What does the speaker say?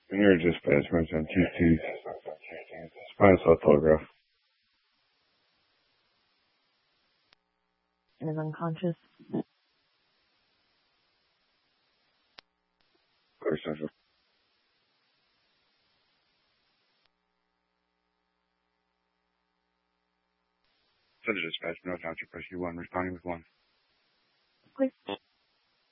Senior dispatch mentioned TT. Spinal cell telegraph. And is unconscious. Clear central. Center dispatch, no township rescue 1, responding with 1. Please.